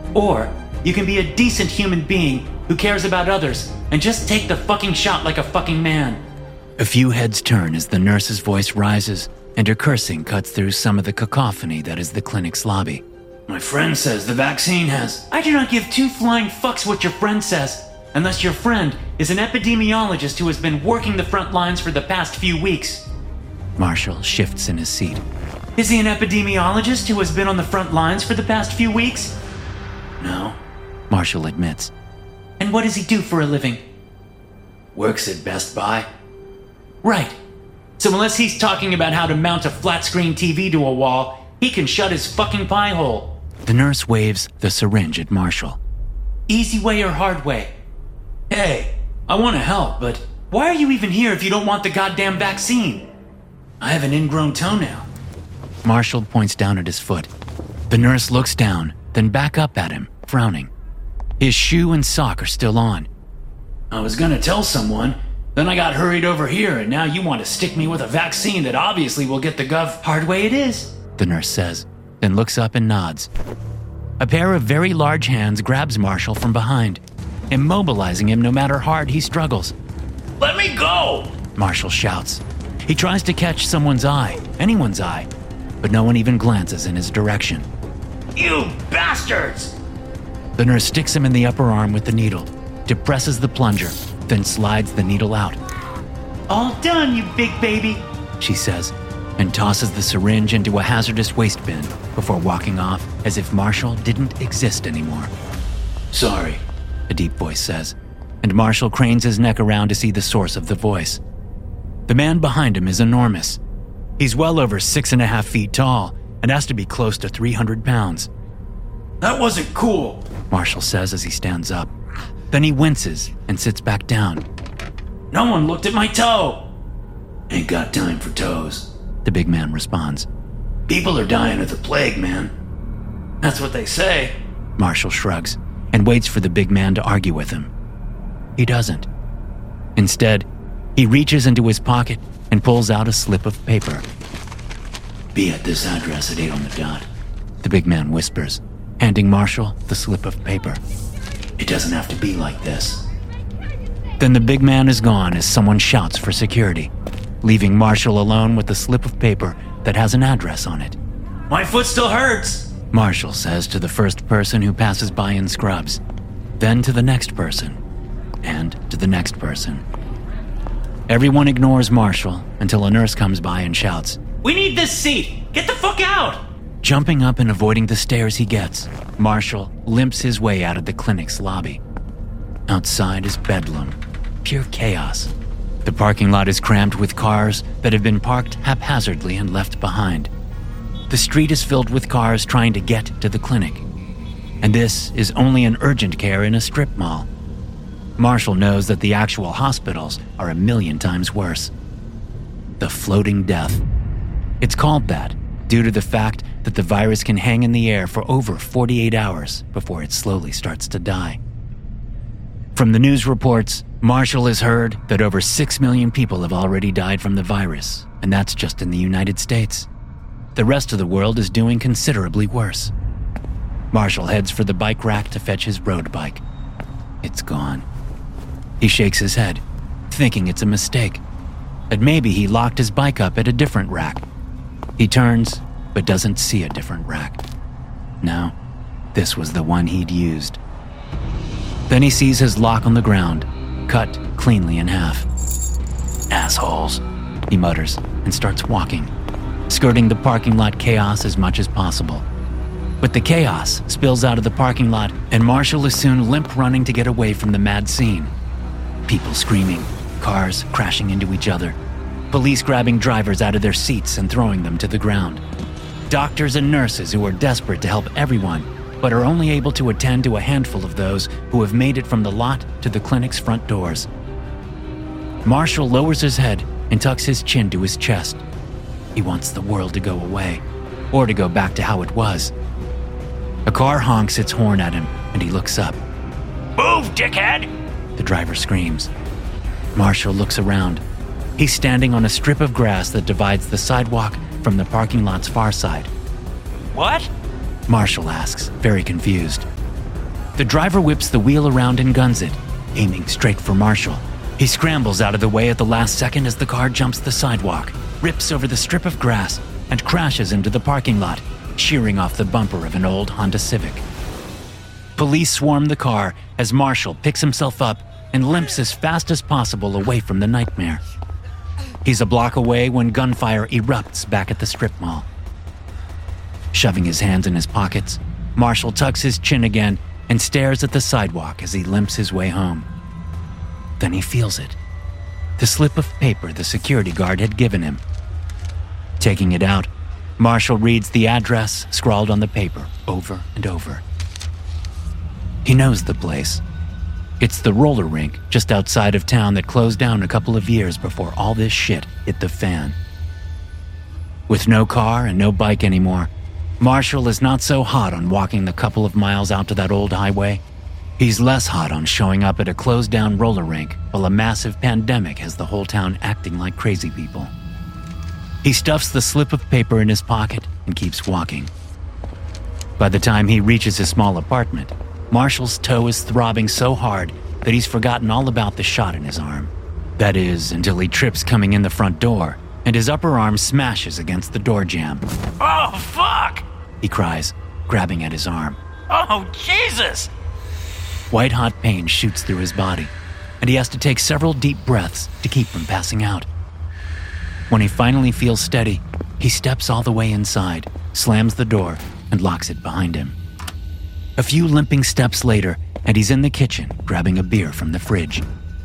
Or you can be a decent human being who cares about others and just take the fucking shot like a fucking man. A few heads turn as the nurse's voice rises and her cursing cuts through some of the cacophony that is the clinic's lobby. My friend says the vaccine has... I do not give two flying fucks what your friend says, unless your friend is an epidemiologist who has been working the front lines for the past few weeks. Marshall shifts in his seat. Is he an epidemiologist who has been on the front lines for the past few weeks? No, Marshall admits. And what does he do for a living? Works at Best Buy. Right. So unless he's talking about how to mount a flat-screen TV to a wall, he can shut his fucking pie hole. The nurse waves the syringe at Marshall. Easy way or hard way? Hey, I want to help, but why are you even here if you don't want the goddamn vaccine? I have an ingrown toenail. Marshall points down at his foot. The nurse looks down, then back up at him, frowning. His shoe and sock are still on. I was gonna tell someone, then I got hurried over here, and now you want to stick me with a vaccine that obviously will get the gov... Hard way it is, the nurse says, then looks up and nods. A pair of very large hands grabs Marshall from behind, immobilizing him no matter how hard he struggles. Let me go! Marshall shouts. He tries to catch someone's eye, anyone's eye, but no one even glances in his direction. You bastards! The nurse sticks him in the upper arm with the needle, depresses the plunger, then slides the needle out. All done, you big baby, she says, and tosses the syringe into a hazardous waste bin before walking off as if Marshall didn't exist anymore. Sorry, a deep voice says, and Marshall cranes his neck around to see the source of the voice. The man behind him is enormous. He's well over 6.5 feet tall and has to be close to 300 pounds. That wasn't cool, Marshall says as he stands up. Then he winces and sits back down. No one looked at my toe. Ain't got time for toes, the big man responds. People are dying of the plague, man. That's what they say. Marshall shrugs and waits for the big man to argue with him. He doesn't. Instead, he reaches into his pocket and pulls out a slip of paper. Be at this address at 8 on the dot, the big man whispers, handing Marshall the slip of paper. It doesn't have to be like this. Then the big man is gone as someone shouts for security, leaving Marshall alone with a slip of paper that has an address on it. My foot still hurts, Marshall says to the first person who passes by in scrubs, then to the next person, and to the next person. Everyone ignores Marshall until a nurse comes by and shouts, We need this seat! Get the fuck out! Jumping up and avoiding the stares he gets, Marshall limps his way out of the clinic's lobby. Outside is bedlam, pure chaos. The parking lot is crammed with cars that have been parked haphazardly and left behind. The street is filled with cars trying to get to the clinic. And this is only an urgent care in a strip mall. Marshall knows that the actual hospitals are 1,000,000 times worse. The floating death. It's called that due to the fact that the virus can hang in the air for over 48 hours before it slowly starts to die. From the news reports, Marshall has heard that over 6 million people have already died from the virus, and that's just in the United States. The rest of the world is doing considerably worse. Marshall heads for the bike rack to fetch his road bike. It's gone. He shakes his head, thinking it's a mistake, that maybe he locked his bike up at a different rack. He turns, but doesn't see a different rack. No, this was the one he'd used. Then he sees his lock on the ground, cut cleanly in half. Assholes, he mutters and starts walking, skirting the parking lot chaos as much as possible. But the chaos spills out of the parking lot, and Marshall is soon limp running to get away from the mad scene. People screaming, cars crashing into each other, police grabbing drivers out of their seats and throwing them to the ground. Doctors and nurses who are desperate to help everyone, but are only able to attend to a handful of those who have made it from the lot to the clinic's front doors. Marshall lowers his head and tucks his chin to his chest. He wants the world to go away, or to go back to how it was. A car honks its horn at him, and he looks up. Move, dickhead! The driver screams. Marshall looks around. He's standing on a strip of grass that divides the sidewalk from the parking lot's far side. What? Marshall asks, very confused. The driver whips the wheel around and guns it, aiming straight for Marshall. He scrambles out of the way at the last second as the car jumps the sidewalk, rips over the strip of grass, and crashes into the parking lot, shearing off the bumper of an old Honda Civic. Police swarm the car as Marshall picks himself up and limps as fast as possible away from the nightmare. He's a block away when gunfire erupts back at the strip mall. Shoving his hands in his pockets, Marshall tucks his chin again and stares at the sidewalk as he limps his way home. Then he feels it. The slip of paper the security guard had given him. Taking it out, Marshall reads the address scrawled on the paper over and over. He knows the place. It's the roller rink just outside of town that closed down a couple of years before all this shit hit the fan. With no car and no bike anymore, Marshall is not so hot on walking the couple of miles out to that old highway. He's less hot on showing up at a closed-down roller rink while a massive pandemic has the whole town acting like crazy people. He stuffs the slip of paper in his pocket and keeps walking. By the time he reaches his small apartment, Marshall's toe is throbbing so hard that he's forgotten all about the shot in his arm. That is, until he trips coming in the front door, and his upper arm smashes against the door jamb. Oh, fuck! He cries, grabbing at his arm. Oh, Jesus! White-hot pain shoots through his body, and he has to take several deep breaths to keep from passing out. When he finally feels steady, he steps all the way inside, slams the door, and locks it behind him. A few limping steps later, and he's in the kitchen, grabbing a beer from the fridge.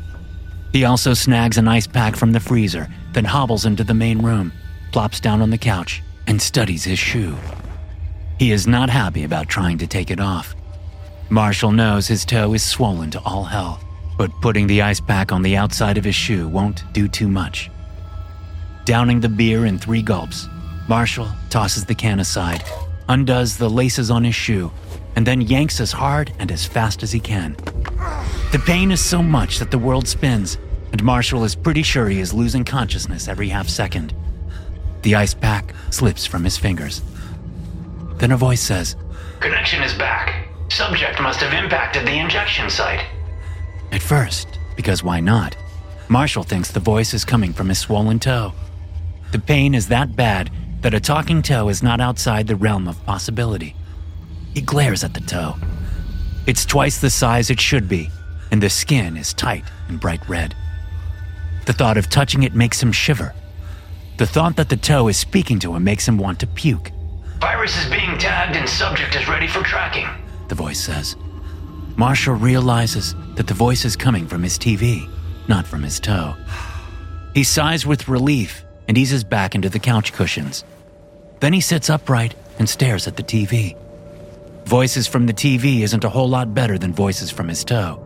He also snags an ice pack from the freezer, then hobbles into the main room, plops down on the couch, and studies his shoe. He is not happy about trying to take it off. Marshall knows his toe is swollen to all hell, but putting the ice pack on the outside of his shoe won't do too much. Downing the beer in 3 gulps, Marshall tosses the can aside, undoes the laces on his shoe, and then yanks as hard and as fast as he can. The pain is so much that the world spins, and Marshall is pretty sure he is losing consciousness every half second. The ice pack slips from his fingers. Then a voice says, "Connection is back. Subject must have impacted the injection site." At first, because why not, Marshall thinks the voice is coming from his swollen toe. The pain is that bad that a talking toe is not outside the realm of possibility. He glares at the toe. It's twice the size it should be, and the skin is tight and bright red. The thought of touching it makes him shiver. The thought that the toe is speaking to him makes him want to puke. "Virus is being tagged and subject is ready for tracking," the voice says. Marshall realizes that the voice is coming from his TV, not from his toe. He sighs with relief and eases back into the couch cushions. Then he sits upright and stares at the TV. Voices from the TV isn't a whole lot better than voices from his toe.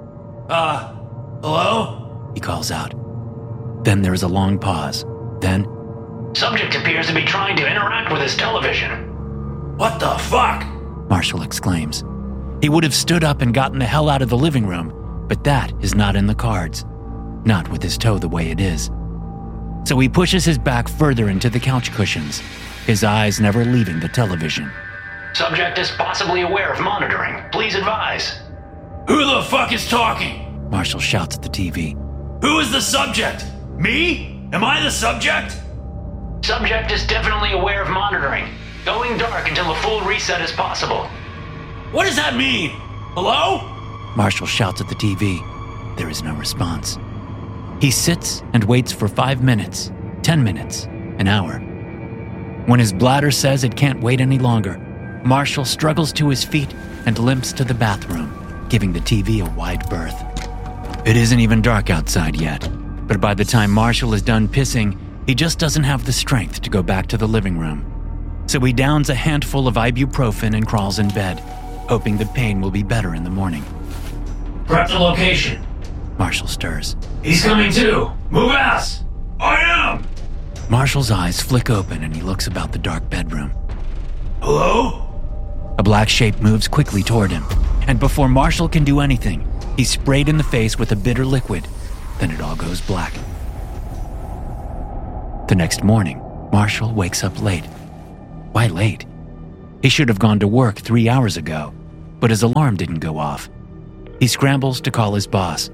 Hello? He calls out. Then there is a long pause. Then, "Subject appears to be trying to interact with his television." "What the fuck?" Marshall exclaims. He would have stood up and gotten the hell out of the living room, but that is not in the cards. Not with his toe the way it is. So he pushes his back further into the couch cushions, his eyes never leaving the television. "Subject is possibly aware of monitoring. Please advise." Who the fuck is talking? Marshall shouts at the TV. Who is the subject? Me? Am I the subject? "Subject is definitely aware of monitoring. Going dark until a full reset is possible." What does that mean? Hello? Marshall shouts at the TV. There is no response. He sits and waits for 5 minutes, 10 minutes, an hour. When his bladder says it can't wait any longer, Marshall struggles to his feet and limps to the bathroom, giving the TV a wide berth. It isn't even dark outside yet, but by the time Marshall is done pissing, he just doesn't have the strength to go back to the living room. So he downs a handful of ibuprofen and crawls in bed, hoping the pain will be better in the morning. Prep the location. Marshall stirs. He's coming too. Move ass. I am. Marshall's eyes flick open and he looks about the dark bedroom. Hello? A black shape moves quickly toward him, and before Marshall can do anything, he's sprayed in the face with a bitter liquid. Then it all goes black. The next morning, Marshall wakes up late. Why late? He should have gone to work 3 hours ago. but his alarm didn't go off. He scrambles to call his boss.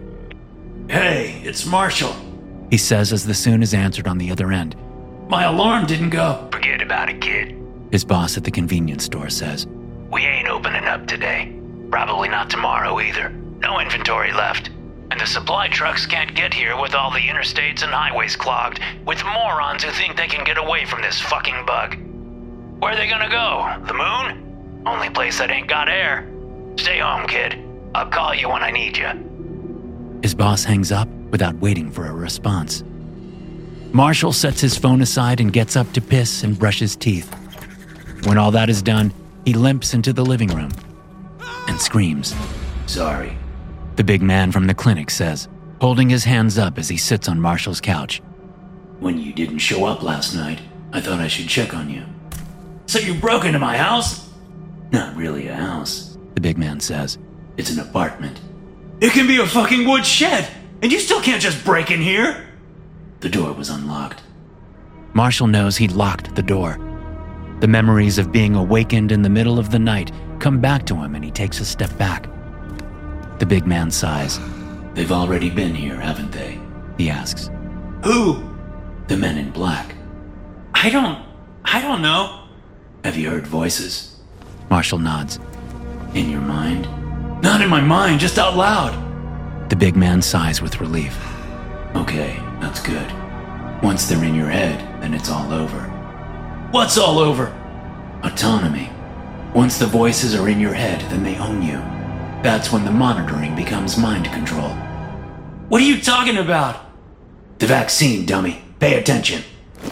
Hey, it's Marshall, He says as the soon is answered on the other end. My alarm didn't go. Forget about it, kid. His boss at the convenience store says. We ain't opening up today. Probably not tomorrow either. No inventory left. And the supply trucks can't get here with all the interstates and highways clogged, with morons who think they can get away from this fucking bug. Where are they gonna go? The moon? Only place that ain't got air. Stay home, kid. I'll call you when I need you. His boss hangs up without waiting for a response. Marshall sets his phone aside and gets up to piss and brush his teeth. When all that is done, he limps into the living room and screams. Sorry. The big man from the clinic says, holding his hands up as he sits on Marshall's couch. When you didn't show up last night, I thought I should check on you. So you broke into my house? Not really a house, the big man says. It's an apartment. It can be a fucking wood shed, and you still can't just break in here. The door was unlocked. Marshall knows he locked the door. The memories of being awakened in the middle of the night come back to him and he takes a step back. The big man sighs. They've already been here, haven't they? He asks. Who? The men in black. I don't know. Have you heard voices? Marshall nods. In your mind? Not in my mind, just out loud. The big man sighs with relief. Okay, that's good. Once they're in your head, then it's all over. What's all over? Autonomy. Once the voices are in your head, then they own you. That's when the monitoring becomes mind control. What are you talking about? The vaccine, dummy. Pay attention.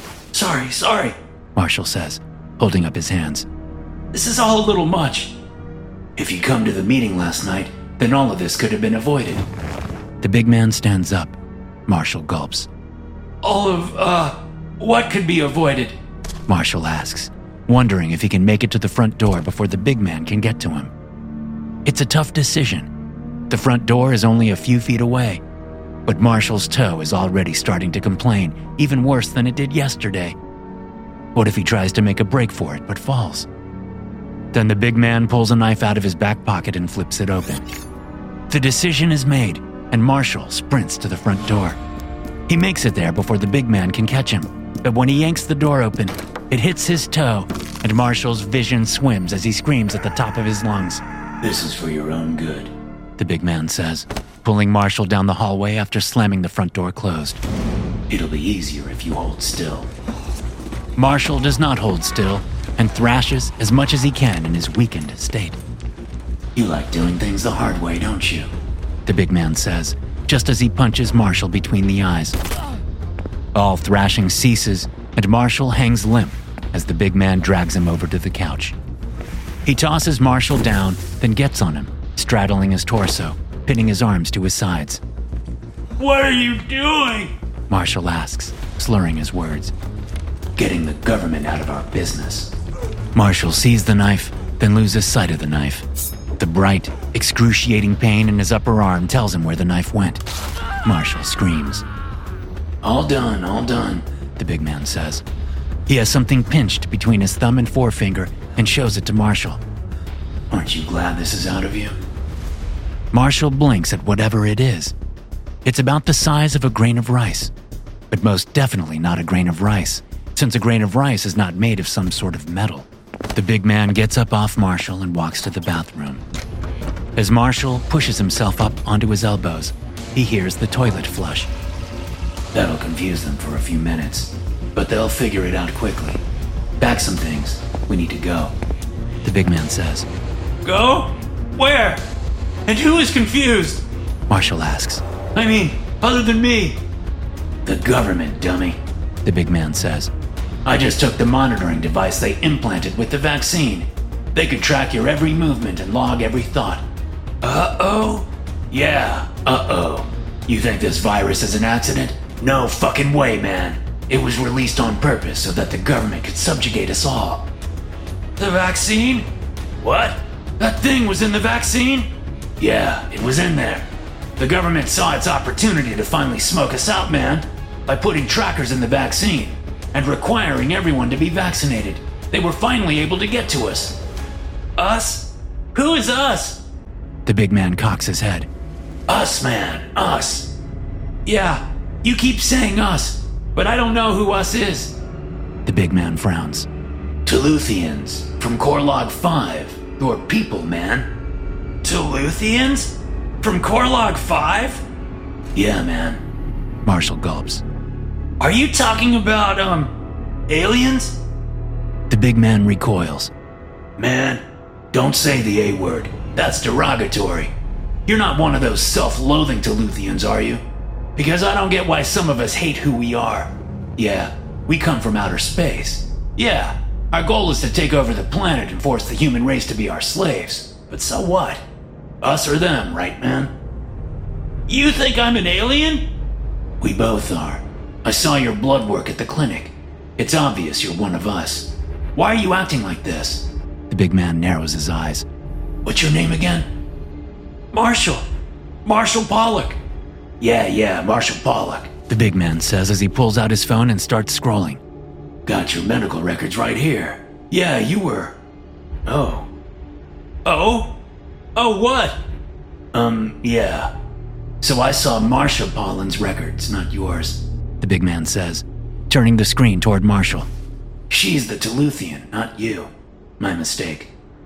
Sorry, Marshall says, holding up his hands. This is all a little much. If you come to the meeting last night, then all of this could have been avoided. The big man stands up. Marshall gulps. All of, what could be avoided? Marshall asks, wondering if he can make it to the front door before the big man can get to him. It's a tough decision. The front door is only a few feet away, but Marshall's toe is already starting to complain, even worse than it did yesterday. What if he tries to make a break for it but falls? Then the big man pulls a knife out of his back pocket and flips it open. The decision is made, and Marshall sprints to the front door. He makes it there before the big man can catch him, but when he yanks the door open, it hits his toe, and Marshall's vision swims as he screams at the top of his lungs. This is for your own good, the big man says, pulling Marshall down the hallway after slamming the front door closed. It'll be easier if you hold still. Marshall does not hold still and thrashes as much as he can in his weakened state. You like doing things the hard way, don't you? The big man says, just as he punches Marshall between the eyes. All thrashing ceases, and Marshall hangs limp as the big man drags him over to the couch. He tosses Marshall down, then gets on him, straddling his torso, pinning his arms to his sides. What are you doing? Marshall asks, slurring his words. Getting the government out of our business. Marshall sees the knife, then loses sight of the knife. The bright, excruciating pain in his upper arm tells him where the knife went. Marshall screams. All done, the big man says. He has something pinched between his thumb and forefinger and shows it to Marshall. Aren't you glad this is out of you? Marshall blinks at whatever it is. It's about the size of a grain of rice, but most definitely not a grain of rice, since a grain of rice is not made of some sort of metal. The big man gets up off Marshall and walks to the bathroom. As Marshall pushes himself up onto his elbows, he hears the toilet flush. That'll confuse them for a few minutes, but they'll figure it out quickly. Pack some things. We need to go, the big man says. Go? Where? And who is confused? Marshall asks. I mean, other than me. The government, dummy, the big man says. I just took the monitoring device they implanted with the vaccine. They could track your every movement and log every thought. Uh-oh? Yeah, uh-oh. You think this virus is an accident? No fucking way, man. It was released on purpose so that the government could subjugate us all. The vaccine? What? That thing was in the vaccine? Yeah, it was in there. The government saw its opportunity to finally smoke us out, man, by putting trackers in the vaccine and requiring everyone to be vaccinated. They were finally able to get to us. Us? Who is us? The big man cocks his head. Us, man, us. Yeah, you keep saying us, but I don't know who us is. The big man frowns. Teluthians, from Korlog 5. Your people, man. Teluthians? From Korlog 5? Yeah, man. Marshall gulps. Are you talking about, aliens? The big man recoils. Man, don't say the A word. That's derogatory. You're not one of those self-loathing Teluthians, are you? Because I don't get why some of us hate who we are. Yeah, we come from outer space. Yeah, our goal is to take over the planet and force the human race to be our slaves. But so what? Us or them, right, man? You think I'm an alien? We both are. I saw your blood work at the clinic. It's obvious you're one of us. Why are you acting like this? The big man narrows his eyes. What's your name again? Marshall. Marshall Pollock. Yeah, Marshall Pollock. The big man says as he pulls out his phone and starts scrolling. Got your medical records right here. Yeah, you were. Oh. Oh? Oh, what? Yeah. So I saw Marsha Pollin's records, not yours. The big man says, turning the screen toward Marshall. She's the Teluthian, not you. My mistake.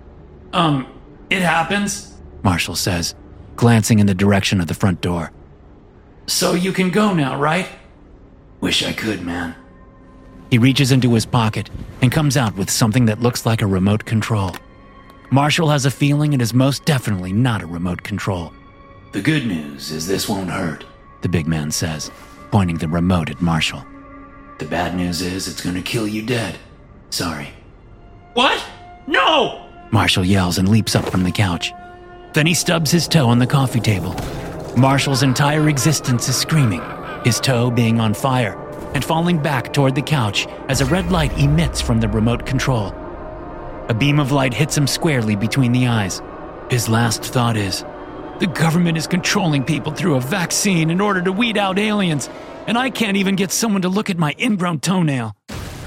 It happens, Marshall says, glancing in the direction of the front door. So you can go now, right? Wish I could, man. He reaches into his pocket and comes out with something that looks like a remote control. Marshall has a feeling it is most definitely not a remote control. The good news is this won't hurt, the big man says, pointing the remote at Marshall. The bad news is it's gonna kill you dead. Sorry. What? No! Marshall yells and leaps up from the couch. Then he stubs his toe on the coffee table. Marshall's entire existence is screaming, his toe being on fire and falling back toward the couch as a red light emits from the remote control. A beam of light hits him squarely between the eyes. His last thought is, the government is controlling people through a vaccine in order to weed out aliens, and I can't even get someone to look at my ingrown toenail.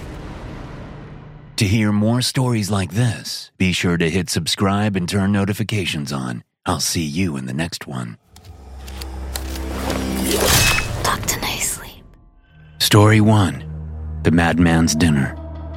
To hear more stories like this, be sure to hit subscribe and turn notifications on. I'll see you in the next one. Dr. Nicely. Story 1. The Madman's Dinner.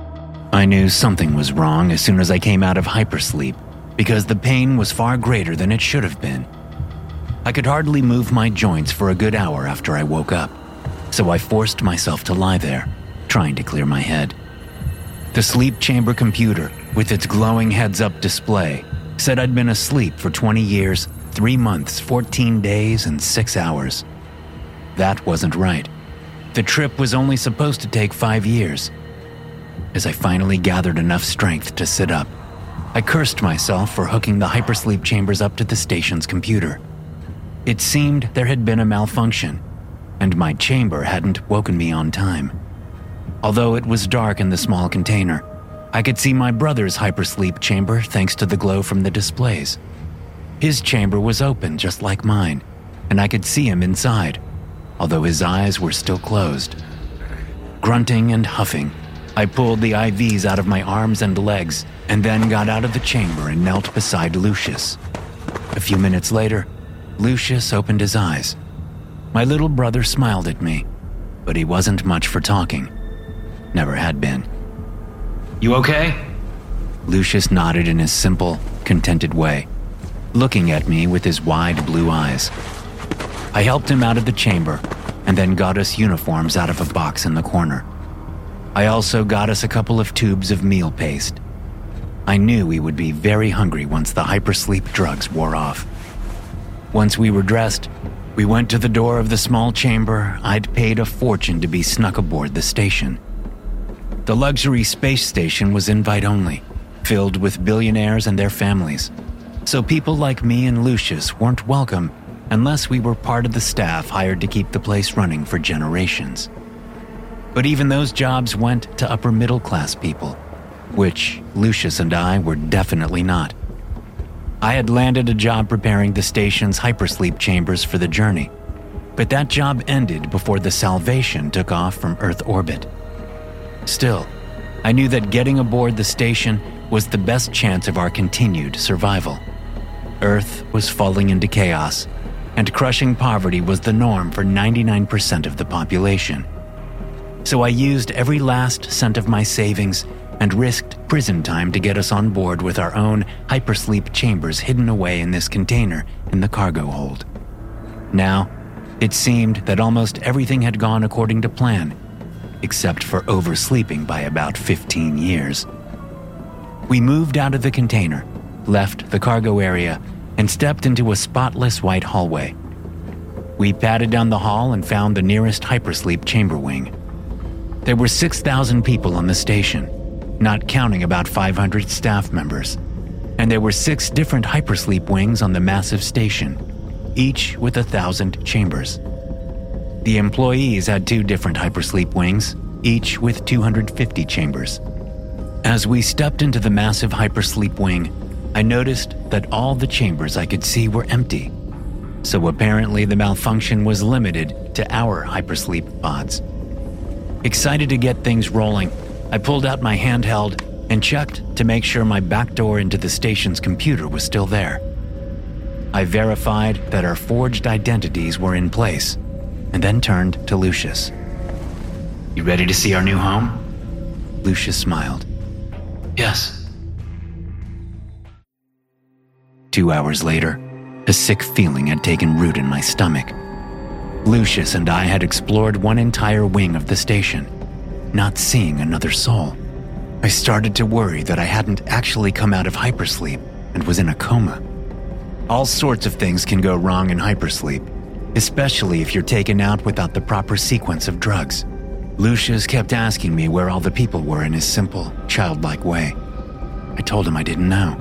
I knew something was wrong as soon as I came out of hypersleep, because the pain was far greater than it should have been. I could hardly move my joints for a good hour after I woke up, so I forced myself to lie there, trying to clear my head. The sleep chamber computer, with its glowing heads-up display, said I'd been asleep for 20 years, 3 months, 14 days, and 6 hours. That wasn't right. The trip was only supposed to take 5 years. As I finally gathered enough strength to sit up, I cursed myself for hooking the hypersleep chambers up to the station's computer. It seemed there had been a malfunction, and my chamber hadn't woken me on time. Although it was dark in the small container, I could see my brother's hypersleep chamber thanks to the glow from the displays. His chamber was open just like mine, and I could see him inside, although his eyes were still closed. Grunting and huffing, I pulled the IVs out of my arms and legs, and then got out of the chamber and knelt beside Lucius. A few minutes later, Lucius opened his eyes. My little brother smiled at me, but he wasn't much for talking. Never had been. You okay? Lucius nodded in his simple, contented way, looking at me with his wide blue eyes. I helped him out of the chamber, and then got us uniforms out of a box in the corner. I also got us a couple of tubes of meal paste. I knew we would be very hungry once the hypersleep drugs wore off. Once we were dressed, we went to the door of the small chamber I'd paid a fortune to be snuck aboard the station. The luxury space station was invite-only, filled with billionaires and their families, so people like me and Lucius weren't welcome unless we were part of the staff hired to keep the place running for generations. But even those jobs went to upper-middle-class people, which Lucius and I were definitely not. I had landed a job preparing the station's hypersleep chambers for the journey, but that job ended before the Salvation took off from Earth orbit. Still, I knew that getting aboard the station was the best chance of our continued survival. Earth was falling into chaos, and crushing poverty was the norm for 99% of the population. So I used every last cent of my savings and risked prison time to get us on board with our own hypersleep chambers hidden away in this container in the cargo hold. Now, it seemed that almost everything had gone according to plan, except for oversleeping by about 15 years. We moved out of the container, left the cargo area, and stepped into a spotless white hallway. We padded down the hall and found the nearest hypersleep chamber wing. There were 6,000 people on the station, not counting about 500 staff members, and there were 6 different hypersleep wings on the massive station, each with 1,000 chambers. The employees had 2 different hypersleep wings, each with 250 chambers. As we stepped into the massive hypersleep wing, I noticed that all the chambers I could see were empty. So apparently the malfunction was limited to our hypersleep pods. Excited to get things rolling, I pulled out my handheld and checked to make sure my back door into the station's computer was still there. I verified that our forged identities were in place, and then turned to Lucius. You ready to see our new home? Lucius smiled. Yes. 2 hours later, a sick feeling had taken root in my stomach. Lucius and I had explored one entire wing of the station, not seeing another soul. I started to worry that I hadn't actually come out of hypersleep and was in a coma. All sorts of things can go wrong in hypersleep, especially if you're taken out without the proper sequence of drugs. Lucius kept asking me where all the people were in his simple, childlike way. I told him I didn't know.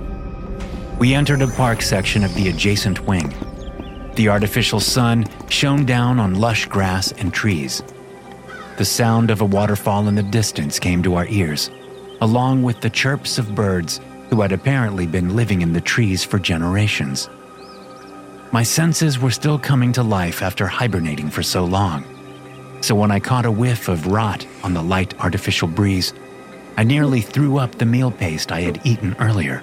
We entered a park section of the adjacent wing. The artificial sun shone down on lush grass and trees. The sound of a waterfall in the distance came to our ears, along with the chirps of birds who had apparently been living in the trees for generations. My senses were still coming to life after hibernating for so long, so when I caught a whiff of rot on the light artificial breeze, I nearly threw up the meal paste I had eaten earlier.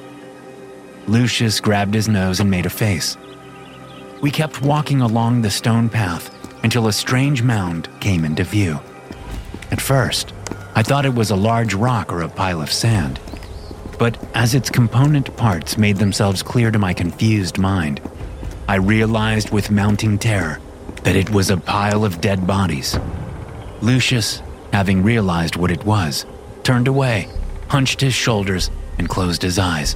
Lucius grabbed his nose and made a face. We kept walking along the stone path until a strange mound came into view. At first, I thought it was a large rock or a pile of sand, but as its component parts made themselves clear to my confused mind, I realized with mounting terror that it was a pile of dead bodies. Lucius, having realized what it was, turned away, hunched his shoulders, and closed his eyes.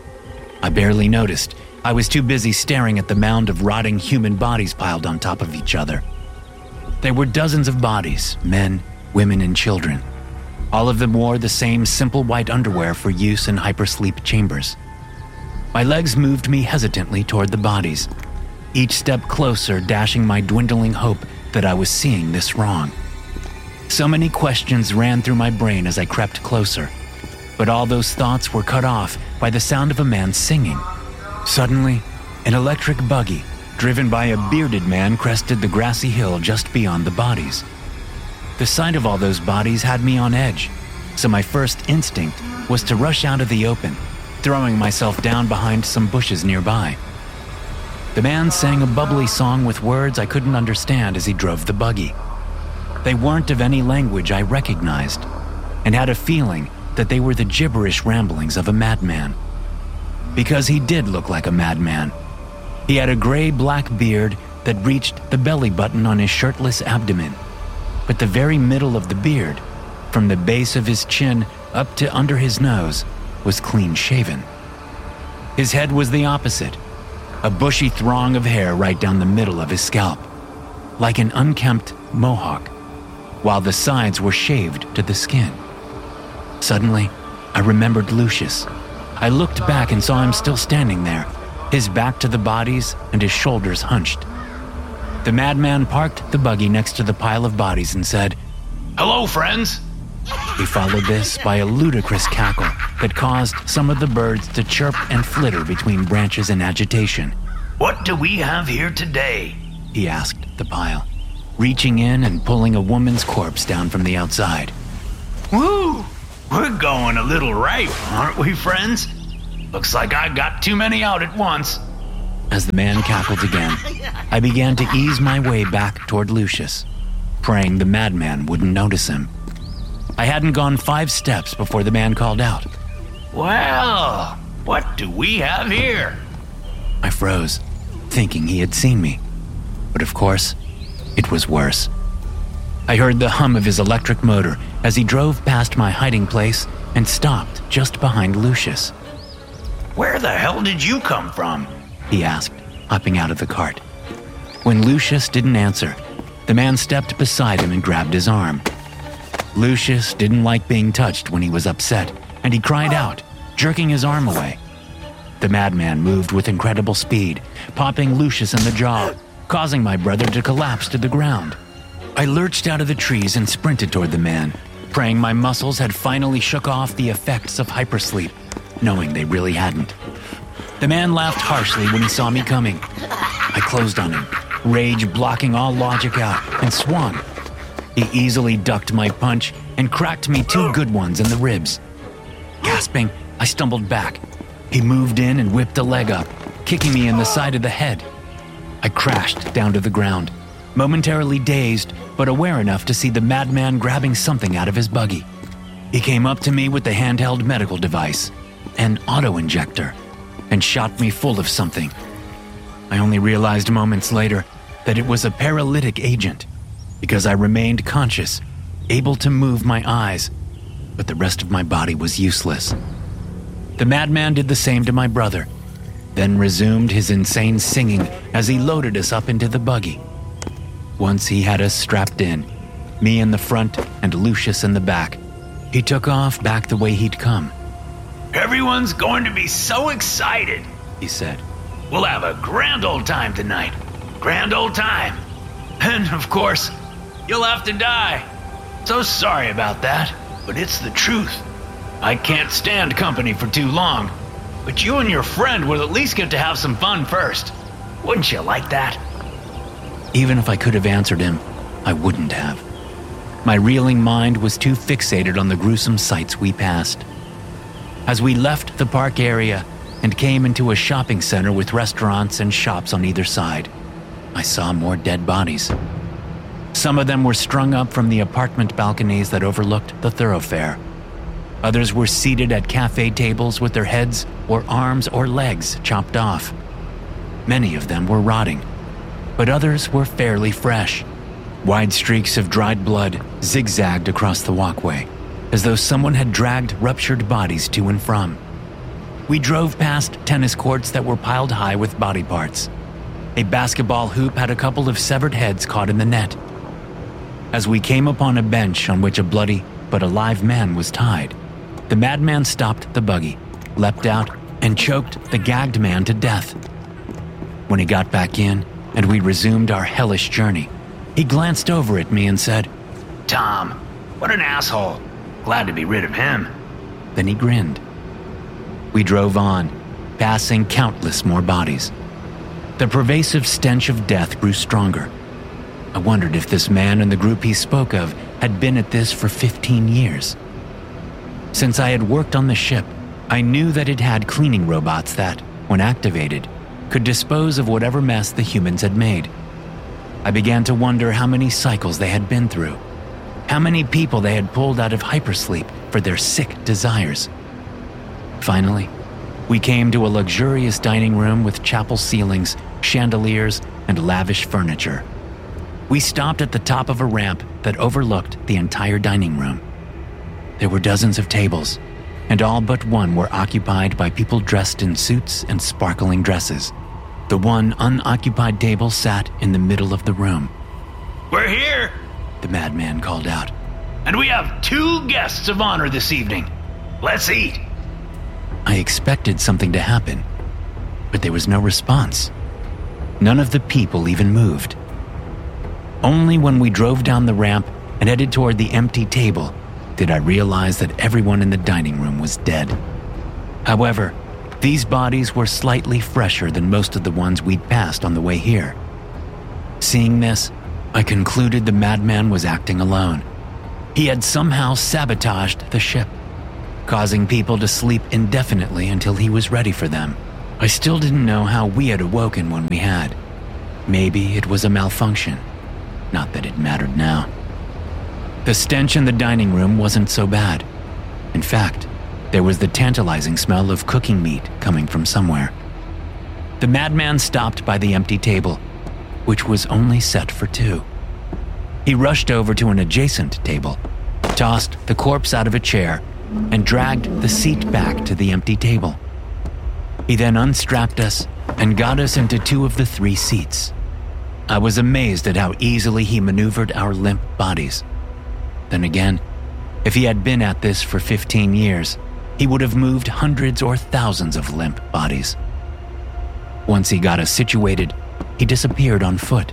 I barely noticed. I was too busy staring at the mound of rotting human bodies piled on top of each other. There were dozens of bodies, men, women, and children. All of them wore the same simple white underwear for use in hypersleep chambers. My legs moved me hesitantly toward the bodies, each step closer dashing my dwindling hope that I was seeing this wrong. So many questions ran through my brain as I crept closer, but all those thoughts were cut off by the sound of a man singing. Suddenly, an electric buggy, driven by a bearded man, crested the grassy hill just beyond the bodies. The sight of all those bodies had me on edge, so my first instinct was to rush out of the open, throwing myself down behind some bushes nearby. The man sang a bubbly song with words I couldn't understand as he drove the buggy. They weren't of any language I recognized, and had a feeling that they were the gibberish ramblings of a madman. Because he did look like a madman. He had a gray-black beard that reached the belly button on his shirtless abdomen, but the very middle of the beard, from the base of his chin up to under his nose, was clean-shaven. His head was the opposite, a bushy throng of hair right down the middle of his scalp, like an unkempt mohawk, while the sides were shaved to the skin. Suddenly, I remembered Lucius. I looked back and saw him still standing there, his back to the bodies and his shoulders hunched. The madman parked the buggy next to the pile of bodies and said, "Hello, friends." He followed this by a ludicrous cackle that caused some of the birds to chirp and flitter between branches in agitation. "What do we have here today?" he asked the pile, reaching in and pulling a woman's corpse down from the outside. "Woo! We're going a little ripe, aren't we, friends? Looks like I got too many out at once." As the man cackled again, I began to ease my way back toward Lucius, praying the madman wouldn't notice him. I hadn't gone 5 steps before the man called out. Well, what do we have here? I froze, thinking he had seen me. But of course, it was worse. I heard the hum of his electric motor as he drove past my hiding place and stopped just behind Lucius. Where the hell did you come from? He asked, hopping out of the cart. When Lucius didn't answer, the man stepped beside him and grabbed his arm. Lucius didn't like being touched when he was upset, and he cried out, jerking his arm away. The madman moved with incredible speed, popping Lucius in the jaw, causing my brother to collapse to the ground. I lurched out of the trees and sprinted toward the man, praying my muscles had finally shook off the effects of hypersleep, knowing they really hadn't. The man laughed harshly when he saw me coming. I closed on him, rage blocking all logic out, and swung. He easily ducked my punch and cracked me 2 good ones in the ribs. Gasping, I stumbled back. He moved in and whipped a leg up, kicking me in the side of the head. I crashed down to the ground, momentarily dazed, but aware enough to see the madman grabbing something out of his buggy. He came up to me with the handheld medical device, an auto-injector, and shot me full of something. I only realized moments later that it was a paralytic agent, because I remained conscious, able to move my eyes, but the rest of my body was useless. The madman did the same to my brother, then resumed his insane singing as he loaded us up into the buggy. Once he had us strapped in, me in the front and Lucius in the back, he took off back the way he'd come. Everyone's going to be so excited, he said. We'll have a grand old time tonight. Grand old time. And, of course, you'll have to die. So sorry about that, but it's the truth. I can't stand company for too long, but you and your friend will at least get to have some fun first. Wouldn't you like that? Even if I could have answered him, I wouldn't have. My reeling mind was too fixated on the gruesome sights we passed. As we left the park area and came into a shopping center with restaurants and shops on either side, I saw more dead bodies. Some of them were strung up from the apartment balconies that overlooked the thoroughfare. Others were seated at cafe tables with their heads or arms or legs chopped off. Many of them were rotting, but others were fairly fresh. Wide streaks of dried blood zigzagged across the walkway, as though someone had dragged ruptured bodies to and from. We drove past tennis courts that were piled high with body parts. A basketball hoop had a couple of severed heads caught in the net. As we came upon a bench on which a bloody but alive man was tied, the madman stopped the buggy, leapt out, and choked the gagged man to death. When he got back in and we resumed our hellish journey, he glanced over at me and said, Tom, what an asshole. Glad to be rid of him. Then he grinned. We drove on, passing countless more bodies. The pervasive stench of death grew stronger. I wondered if this man and the group he spoke of had been at this for 15 years. Since I had worked on the ship, I knew that it had cleaning robots that, when activated, could dispose of whatever mess the humans had made. I began to wonder how many cycles they had been through, how many people they had pulled out of hypersleep for their sick desires. Finally, we came to a luxurious dining room with chapel ceilings, chandeliers, and lavish furniture. We stopped at the top of a ramp that overlooked the entire dining room. There were dozens of tables, and all but one were occupied by people dressed in suits and sparkling dresses. The one unoccupied table sat in the middle of the room. We're here, the madman called out. And we have 2 guests of honor this evening. Let's eat. I expected something to happen, but there was no response. None of the people even moved. Only when we drove down the ramp and headed toward the empty table did I realize that everyone in the dining room was dead. However, these bodies were slightly fresher than most of the ones we'd passed on the way here. Seeing this, I concluded the madman was acting alone. He had somehow sabotaged the ship, causing people to sleep indefinitely until he was ready for them. I still didn't know how we had awoken when we had. Maybe it was a malfunction. Not that it mattered now. The stench in the dining room wasn't so bad. In fact, there was the tantalizing smell of cooking meat coming from somewhere. The madman stopped by the empty table, which was only set for 2. He rushed over to an adjacent table, tossed the corpse out of a chair, and dragged the seat back to the empty table. He then unstrapped us and got us into 2 of the 3 seats. I was amazed at how easily he maneuvered our limp bodies. Then again, if he had been at this for 15 years, he would have moved hundreds or thousands of limp bodies. Once he got us situated, he disappeared on foot.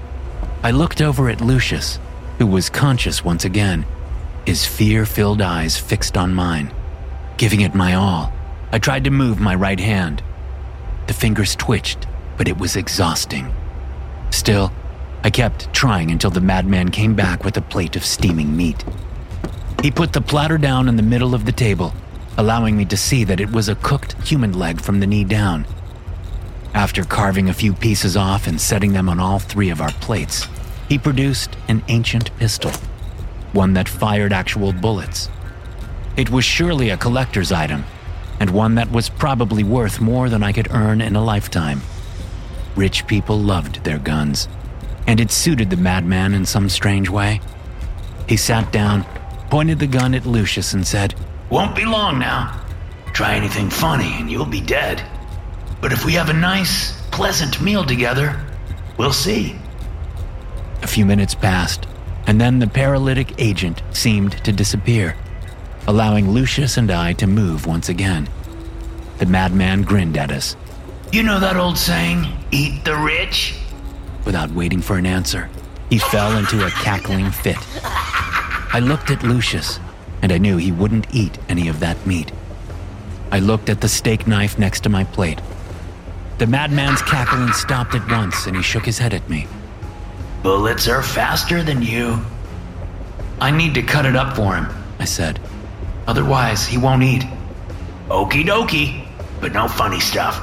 I looked over at Lucius, who was conscious once again, his fear-filled eyes fixed on mine. Giving it my all, I tried to move my right hand. The fingers twitched, but it was exhausting. Still, I kept trying until the madman came back with a plate of steaming meat. He put the platter down in the middle of the table, allowing me to see that it was a cooked human leg from the knee down. After carving a few pieces off and setting them on all 3 of our plates, he produced an ancient pistol, one that fired actual bullets. It was surely a collector's item, and one that was probably worth more than I could earn in a lifetime. Rich people loved their guns, and it suited the madman in some strange way. He sat down, pointed the gun at Lucius, and said, "Won't be long now. Try anything funny and you'll be dead. But if we have a nice, pleasant meal together, we'll see." A few minutes passed, and then the paralytic agent seemed to disappear, allowing Lucius and I to move once again. The madman grinned at us. "You know that old saying, eat the rich?" Without waiting for an answer, he fell into a cackling fit. I looked at Lucius, and I knew he wouldn't eat any of that meat. I looked at the steak knife next to my plate. The madman's cackling stopped at once, and he shook his head at me. "Bullets are faster than you." "I need to cut it up for him," I said. "Otherwise, he won't eat." "Okie dokie, but no funny stuff."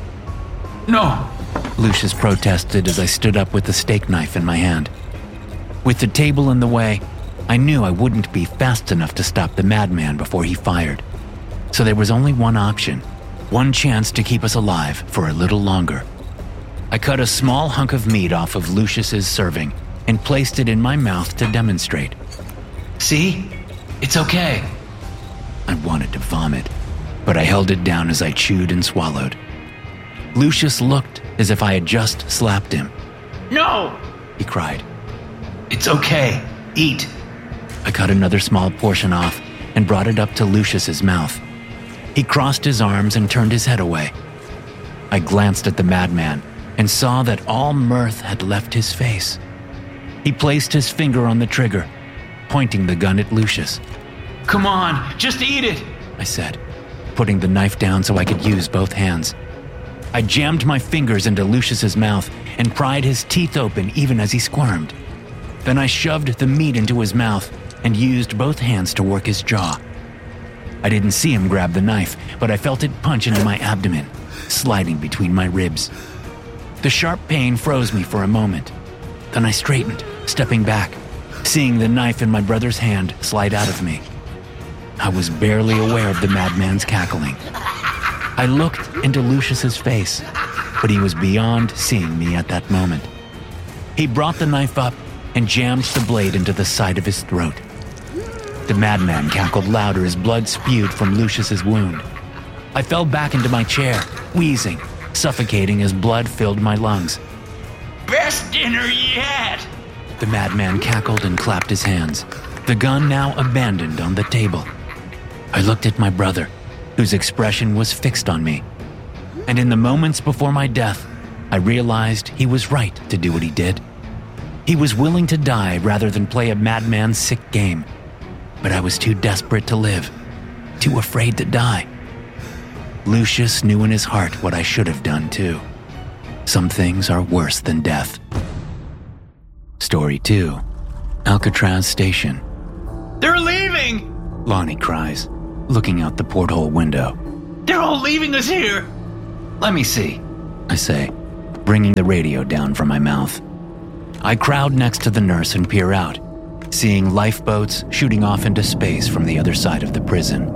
"No," Lucius protested as I stood up with the steak knife in my hand. With the table in the way, I knew I wouldn't be fast enough to stop the madman before he fired. So there was only one option, one chance to keep us alive for a little longer. I cut a small hunk of meat off of Lucius's serving and placed it in my mouth to demonstrate. "See? It's okay." I wanted to vomit, but I held it down as I chewed and swallowed. Lucius looked as if I had just slapped him. "No!" he cried. "It's okay. Eat." I cut another small portion off and brought it up to Lucius's mouth. He crossed his arms and turned his head away. I glanced at the madman and saw that all mirth had left his face. He placed his finger on the trigger, pointing the gun at Lucius. "Come on, just eat it," I said, putting the knife down so I could use both hands. I jammed my fingers into Lucius's mouth and pried his teeth open even as he squirmed. Then I shoved the meat into his mouth and used both hands to work his jaw. I didn't see him grab the knife, but I felt it punch into my abdomen, sliding between my ribs. The sharp pain froze me for a moment. Then I straightened, stepping back, seeing the knife in my brother's hand slide out of me. I was barely aware of the madman's cackling. I looked into Lucius's face, but he was beyond seeing me at that moment. He brought the knife up and jammed the blade into the side of his throat. The madman cackled louder as blood spewed from Lucius's wound. I fell back into my chair, wheezing, suffocating as blood filled my lungs. "Best dinner yet!" The madman cackled and clapped his hands, the gun now abandoned on the table. I looked at my brother, whose expression was fixed on me. And in the moments before my death, I realized he was right to do what he did. He was willing to die rather than play a madman's sick game. But I was too desperate to live, too afraid to die. Lucius knew in his heart what I should have done too. Some things are worse than death. Story 2. Alcatraz Station. "They're leaving!" Lonnie cries, looking out the porthole window. "They're all leaving us here!" Let me see, I say, bringing the radio down from my mouth. I crowd next to the nurse and peer out, seeing lifeboats shooting off into space from the other side of the prison.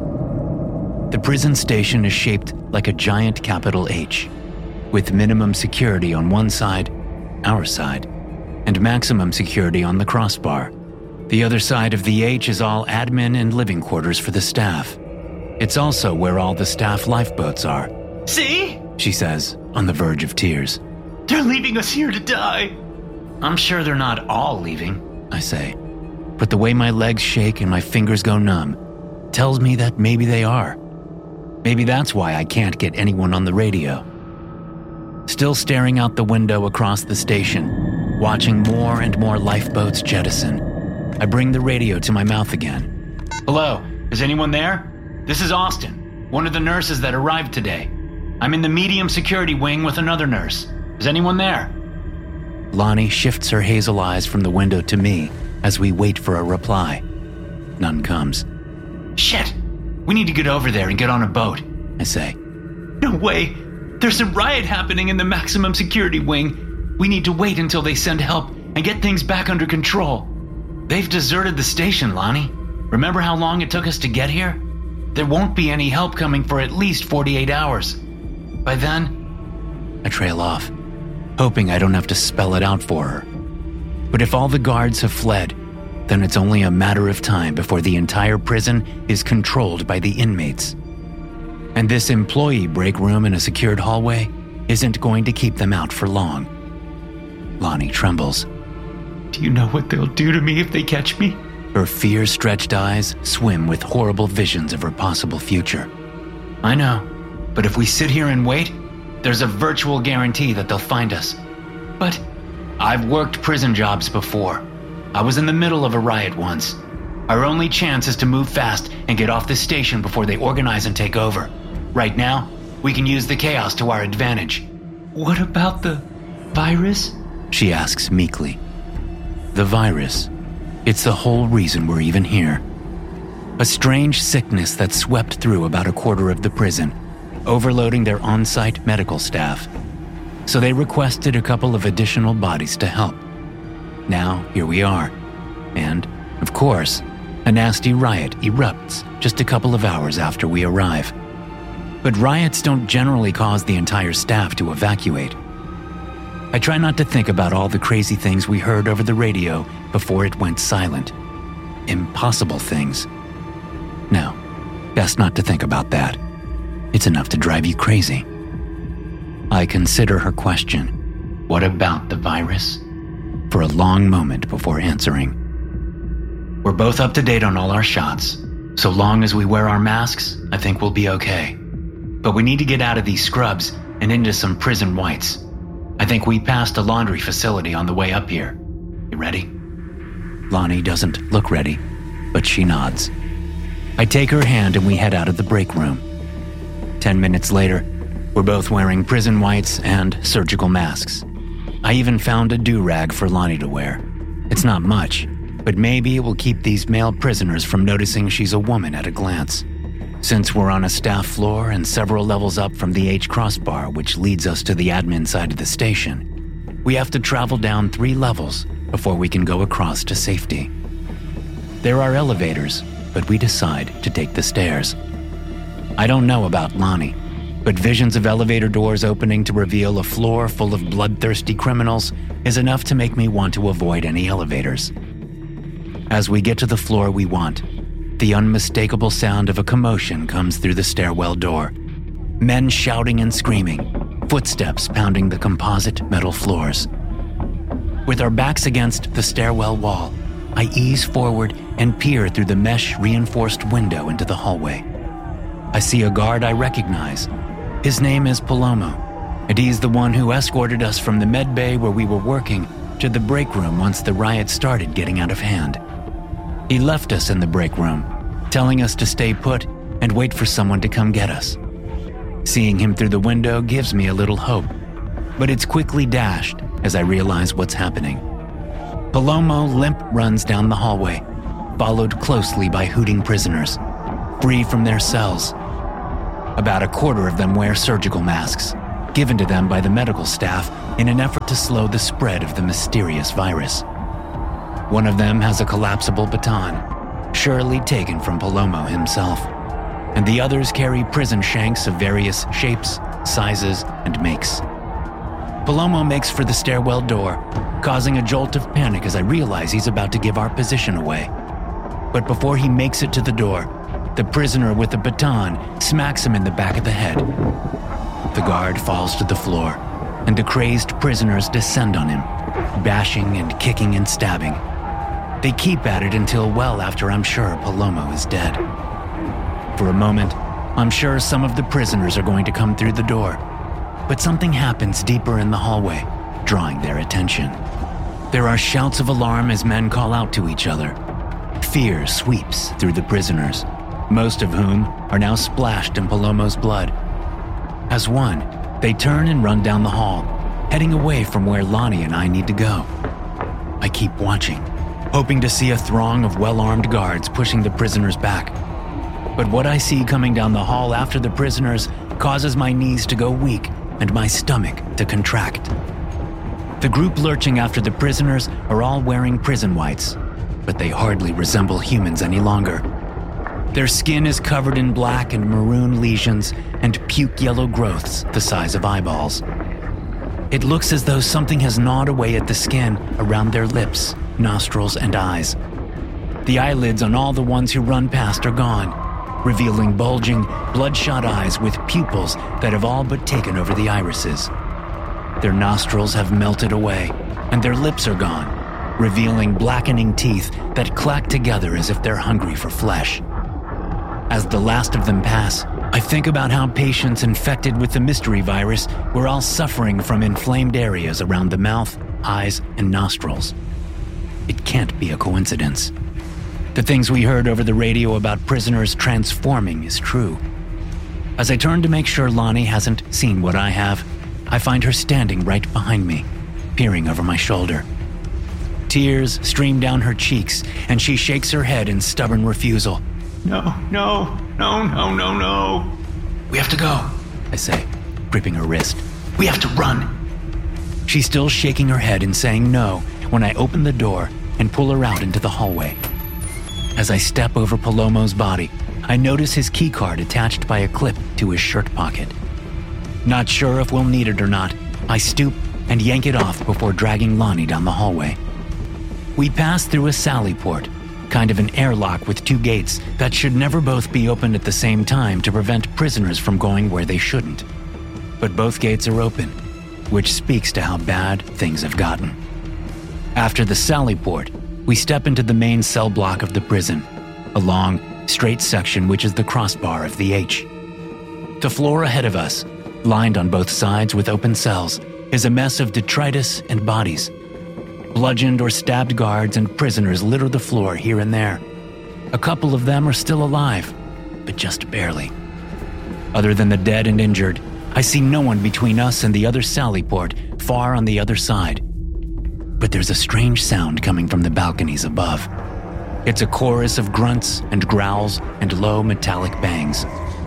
The prison station is shaped like a giant capital H, with minimum security on one side, our side, and maximum security on the crossbar. The other side of the H is all admin and living quarters for the staff. It's also where all the staff lifeboats are. See? She says, on the verge of tears. They're leaving us here to die. I'm sure they're not all leaving, I say, but the way my legs shake and my fingers go numb tells me that maybe they are. Maybe that's why I can't get anyone on the radio. Still staring out the window across the station, watching more and more lifeboats jettison, I bring the radio to my mouth again. Hello, is anyone there? This is Austin, one of the nurses that arrived today. I'm in the medium security wing with another nurse. Is anyone there? Lonnie shifts her hazel eyes from the window to me as we wait for a reply. None comes. Shit! We need to get over there and get on a boat, I say. No way. There's a riot happening in the maximum security wing. We need to wait until they send help and get things back under control. They've deserted the station, Lonnie. Remember how long it took us to get here? There won't be any help coming for at least 48 hours. By then, I trail off, hoping I don't have to spell it out for her. But if all the guards have fled, then it's only a matter of time before the entire prison is controlled by the inmates. And this employee break room in a secured hallway isn't going to keep them out for long. Lonnie trembles. Do you know what they'll do to me if they catch me? Her fear-stretched eyes swim with horrible visions of her possible future. I know, but if we sit here and wait, there's a virtual guarantee that they'll find us. But I've worked prison jobs before. I was in the middle of a riot once. Our only chance is to move fast and get off this station before they organize and take over. Right now, we can use the chaos to our advantage. what about the virus? She asks meekly. The virus. It's the whole reason we're even here. A strange sickness that swept through about a quarter of the prison, overloading their on-site medical staff. So they requested a couple of additional bodies to help. Now, here we are. And, of course, a nasty riot erupts just a couple of hours after we arrive. But riots don't generally cause the entire staff to evacuate. I try not to think about all the crazy things we heard over the radio before it went silent. Impossible things. No, best not to think about that. It's enough to drive you crazy. I consider her question, what about the virus? For a long moment before answering. We're both up to date on all our shots. So long as we wear our masks, I think we'll be okay. But we need to get out of these scrubs and into some prison whites. I think we passed a laundry facility on the way up here. You ready? Lonnie doesn't look ready, but she nods. I take her hand and we head out of the break room. 10 minutes later, we're both wearing prison whites and surgical masks. I even found a do-rag for Lonnie to wear. It's not much, but maybe it will keep these male prisoners from noticing she's a woman at a glance. Since we're on a staff floor and several levels up from the H crossbar, which leads us to the admin side of the station, we have to travel down 3 levels before we can go across to safety. There are elevators, but we decide to take the stairs. I don't know about Lonnie, but visions of elevator doors opening to reveal a floor full of bloodthirsty criminals is enough to make me want to avoid any elevators. As we get to the floor we want, the unmistakable sound of a commotion comes through the stairwell door. Men shouting and screaming, footsteps pounding the composite metal floors. With our backs against the stairwell wall, I ease forward and peer through the mesh-reinforced window into the hallway. I see a guard I recognize. His name is Palomo, and he's the one who escorted us from the med bay where we were working to the break room once the riot started getting out of hand. He left us in the break room, telling us to stay put and wait for someone to come get us. Seeing him through the window gives me a little hope, but it's quickly dashed as I realize what's happening. Palomo limp runs down the hallway, followed closely by hooting prisoners, free from their cells. About a quarter of them wear surgical masks, given to them by the medical staff in an effort to slow the spread of the mysterious virus. One of them has a collapsible baton, surely taken from Palomo himself, and the others carry prison shanks of various shapes, sizes, and makes. Palomo makes for the stairwell door, causing a jolt of panic as I realize he's about to give our position away. But before he makes it to the door, the prisoner with the baton smacks him in the back of the head. The guard falls to the floor, and the crazed prisoners descend on him, bashing and kicking and stabbing. They keep at it until well after I'm sure Palomo is dead. For a moment, I'm sure some of the prisoners are going to come through the door, but something happens deeper in the hallway, drawing their attention. There are shouts of alarm as men call out to each other. Fear sweeps through the prisoners, most of whom are now splashed in Palomo's blood. As one, they turn and run down the hall, heading away from where Lonnie and I need to go. I keep watching, hoping to see a throng of well-armed guards pushing the prisoners back. But what I see coming down the hall after the prisoners causes my knees to go weak and my stomach to contract. The group lurching after the prisoners are all wearing prison whites, but they hardly resemble humans any longer. Their skin is covered in black and maroon lesions and puke yellow growths the size of eyeballs. It looks as though something has gnawed away at the skin around their lips, nostrils, and eyes. The eyelids on all the ones who run past are gone, revealing bulging, bloodshot eyes with pupils that have all but taken over the irises. Their nostrils have melted away, and their lips are gone, revealing blackening teeth that clack together as if they're hungry for flesh. As the last of them pass, I think about how patients infected with the mystery virus were all suffering from inflamed areas around the mouth, eyes, and nostrils. It can't be a coincidence. The things we heard over the radio about prisoners transforming is true. As I turn to make sure Lonnie hasn't seen what I have, I find her standing right behind me, peering over my shoulder. Tears stream down her cheeks, and she shakes her head in stubborn refusal. No. We have to go, I say, gripping her wrist. We have to run. She's still shaking her head and saying no when I open the door and pull her out into the hallway. As I step over Palomo's body, I notice his keycard attached by a clip to his shirt pocket. Not sure if we'll need it or not, I stoop and yank it off before dragging Lonnie down the hallway. We pass through a sally port, kind of an airlock with two gates that should never both be opened at the same time to prevent prisoners from going where they shouldn't. But both gates are open, which speaks to how bad things have gotten. After the sally port, we step into the main cell block of the prison, a long, straight section which is the crossbar of the H. The floor ahead of us, lined on both sides with open cells, is a mess of detritus and bodies. Bludgeoned or stabbed guards and prisoners litter the floor here and there. A couple of them are still alive, but just barely. Other than the dead and injured, I see no one between us and the other sally port, far on the other side. But there's a strange sound coming from the balconies above. It's a chorus of grunts and growls and low metallic bangs.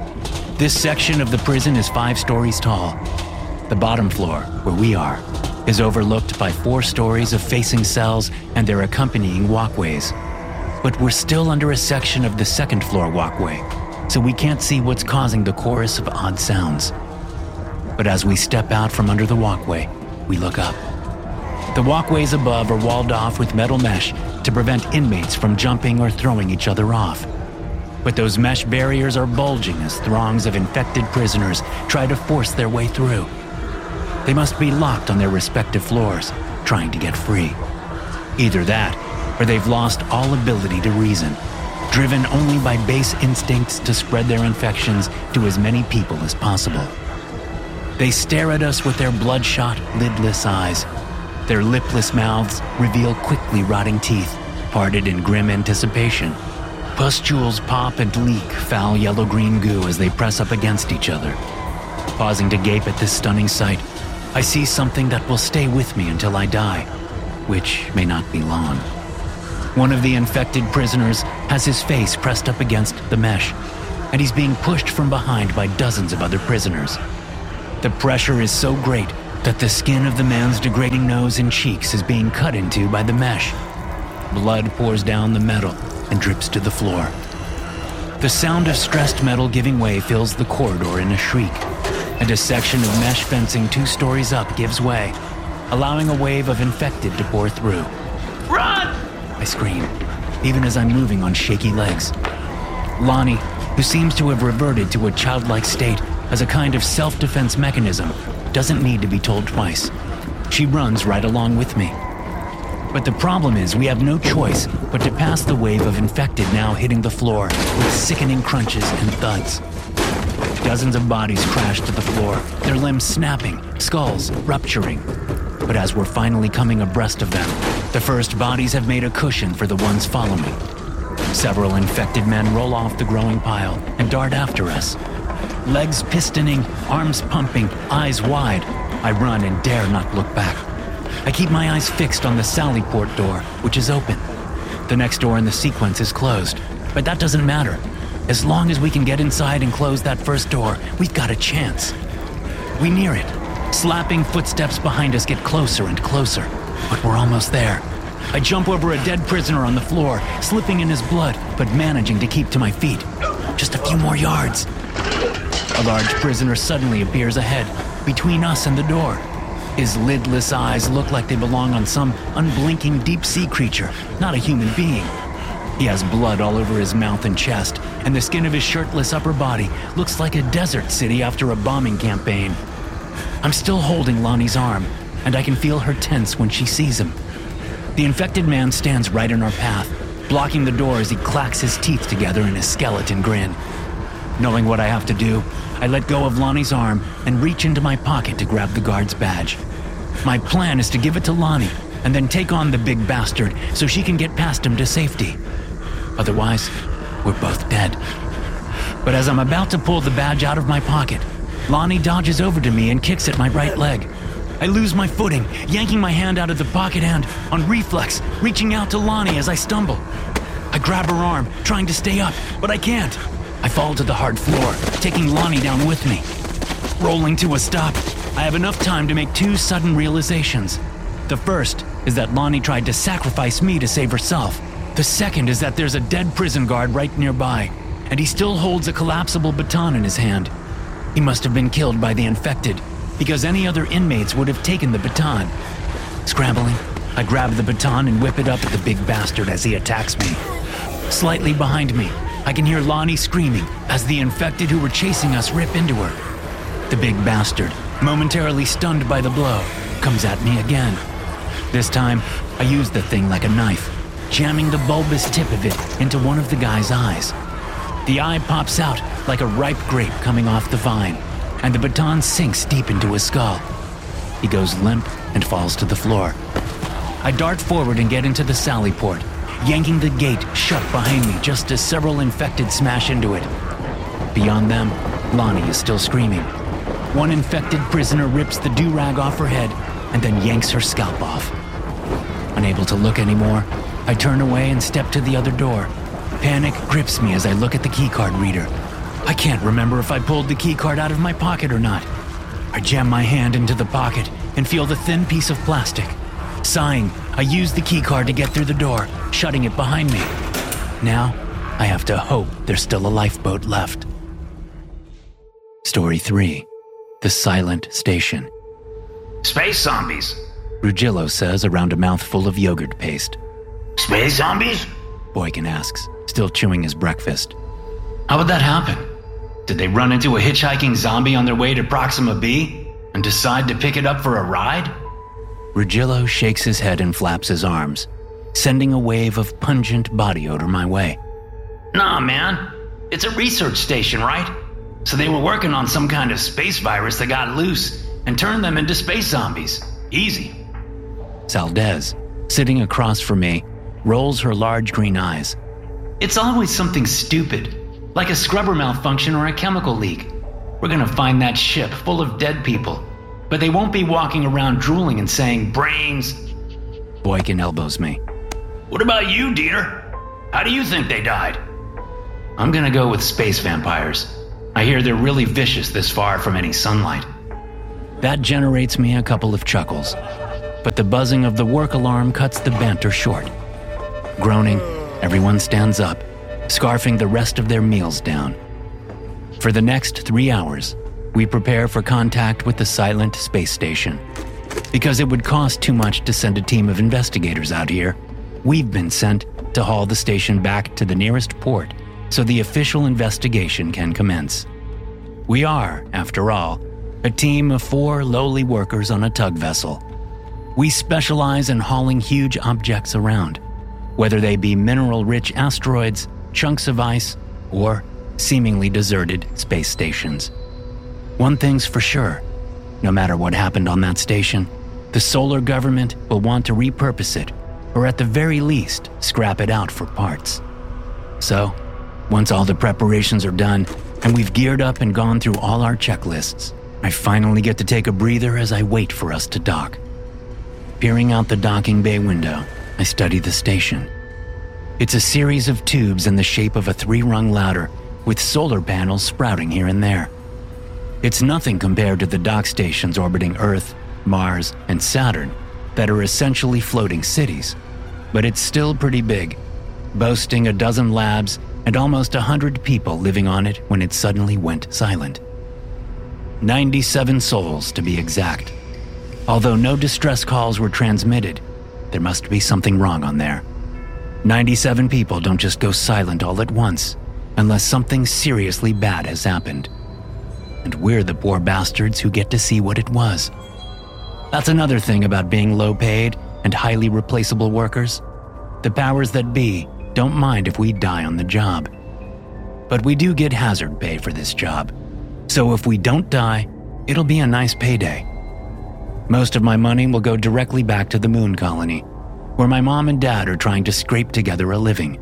This section of the prison is 5 stories tall. The bottom floor, where we are, is overlooked by 4 stories of facing cells and their accompanying walkways. But we're still under a section of the second floor walkway, so we can't see what's causing the chorus of odd sounds. But as we step out from under the walkway, we look up. The walkways above are walled off with metal mesh to prevent inmates from jumping or throwing each other off. But those mesh barriers are bulging as throngs of infected prisoners try to force their way through. They must be locked on their respective floors, trying to get free. Either that, or they've lost all ability to reason, driven only by base instincts to spread their infections to as many people as possible. They stare at us with their bloodshot, lidless eyes. Their lipless mouths reveal quickly rotting teeth, parted in grim anticipation. Pustules pop and leak foul yellow-green goo as they press up against each other. Pausing to gape at this stunning sight, I see something that will stay with me until I die, which may not be long. One of the infected prisoners has his face pressed up against the mesh, and he's being pushed from behind by dozens of other prisoners. The pressure is so great that the skin of the man's degrading nose and cheeks is being cut into by the mesh. Blood pours down the metal and drips to the floor. The sound of stressed metal giving way fills the corridor in a shriek, and a section of mesh fencing 2 stories up gives way, allowing a wave of infected to pour through. Run! I scream, even as I'm moving on shaky legs. Lonnie, who seems to have reverted to a childlike state as a kind of self-defense mechanism, doesn't need to be told twice. She runs right along with me. But the problem is we have no choice but to pass the wave of infected now hitting the floor with sickening crunches and thuds. Dozens of bodies crash to the floor, their limbs snapping, skulls rupturing. But as we're finally coming abreast of them, the first bodies have made a cushion for the ones following. Several infected men roll off the growing pile and dart after us. Legs pistoning, arms pumping, eyes wide, I run and dare not look back. I keep my eyes fixed on the Sally Port door, which is open. The next door in the sequence is closed, but that doesn't matter. As long as we can get inside and close that first door, we've got a chance. We near it. Slapping footsteps behind us get closer and closer, but we're almost there. I jump over a dead prisoner on the floor, slipping in his blood, but managing to keep to my feet. Just a few more yards. A large prisoner suddenly appears ahead, between us and the door. His lidless eyes look like they belong on some unblinking deep-sea creature, not a human being. He has blood all over his mouth and chest, and the skin of his shirtless upper body looks like a desert city after a bombing campaign. I'm still holding Lonnie's arm, and I can feel her tense when she sees him. The infected man stands right in our path, blocking the door as he clacks his teeth together in a skeleton grin. Knowing what I have to do, I let go of Lonnie's arm and reach into my pocket to grab the guard's badge. My plan is to give it to Lonnie and then take on the big bastard so she can get past him to safety. Otherwise, we're both dead. But as I'm about to pull the badge out of my pocket, Lonnie dodges over to me and kicks at my right leg. I lose my footing, yanking my hand out of the pocket and, on reflex, reaching out to Lonnie as I stumble. I grab her arm, trying to stay up, but I can't. I fall to the hard floor, taking Lonnie down with me. Rolling to a stop, I have enough time to make 2 sudden realizations. The first is that Lonnie tried to sacrifice me to save herself. The second is that there's a dead prison guard right nearby, and he still holds a collapsible baton in his hand. He must have been killed by the infected, because any other inmates would have taken the baton. Scrambling, I grab the baton and whip it up at the big bastard as he attacks me. Slightly behind me, I can hear Lonnie screaming as the infected who were chasing us rip into her. The big bastard, momentarily stunned by the blow, comes at me again. This time, I use the thing like a knife, jamming the bulbous tip of it into one of the guy's eyes. The eye pops out like a ripe grape coming off the vine, and the baton sinks deep into his skull. He goes limp and falls to the floor. I dart forward and get into the Sally Port, yanking the gate shut behind me just as several infected smash into it. Beyond them, Lonnie is still screaming. One infected prisoner rips the do-rag off her head and then yanks her scalp off. Unable to look anymore, I turn away and step to the other door. Panic grips me as I look at the keycard reader. I can't remember if I pulled the keycard out of my pocket or not. I jam my hand into the pocket and feel the thin piece of plastic. Sighing, I use the keycard to get through the door, shutting it behind me. Now, I have to hope there's still a lifeboat left. Story 3. The Silent Station. Space zombies. Ruggiero says around a mouthful of yogurt paste. Space zombies? Boykin asks, still chewing his breakfast. How would that happen? Did they run into a hitchhiking zombie on their way to Proxima B and decide to pick it up for a ride? Ruggiero shakes his head and flaps his arms, sending a wave of pungent body odor my way. Nah, man. It's a research station, right? So they were working on some kind of space virus that got loose and turned them into space zombies. Easy. Saldez, sitting across from me, rolls her large green eyes. It's always something stupid, like a scrubber malfunction or a chemical leak. We're gonna find that ship full of dead people, but they won't be walking around drooling and saying, brains. Boykin elbows me. What about you, Dieter? How do you think they died? I'm gonna go with space vampires. I hear they're really vicious this far from any sunlight. That generates me a couple of chuckles, but the buzzing of the work alarm cuts the banter short. Groaning, everyone stands up, scarfing the rest of their meals down. For the next 3 hours, we prepare for contact with the silent space station. Because it would cost too much to send a team of investigators out here, we've been sent to haul the station back to the nearest port so the official investigation can commence. We are, after all, a team of 4 lowly workers on a tug vessel. We specialize in hauling huge objects around, whether they be mineral-rich asteroids, chunks of ice, or seemingly deserted space stations. One thing's for sure, no matter what happened on that station, the solar government will want to repurpose it, or at the very least, scrap it out for parts. So, once all the preparations are done, and we've geared up and gone through all our checklists, I finally get to take a breather as I wait for us to dock. Peering out the docking bay window, I study the station. It's a series of tubes in the shape of a 3-rung ladder with solar panels sprouting here and there. It's nothing compared to the dock stations orbiting Earth, Mars, and Saturn that are essentially floating cities, but it's still pretty big, boasting a dozen labs and almost 100 people living on it when it suddenly went silent. 97 souls, to be exact. Although no distress calls were transmitted, there must be something wrong on there. 97 people don't just go silent all at once, unless something seriously bad has happened. And we're the poor bastards who get to see what it was. That's another thing about being low-paid and highly replaceable workers. The powers that be don't mind if we die on the job. But we do get hazard pay for this job. So if we don't die, it'll be a nice payday. Most of my money will go directly back to the moon colony, where my mom and dad are trying to scrape together a living.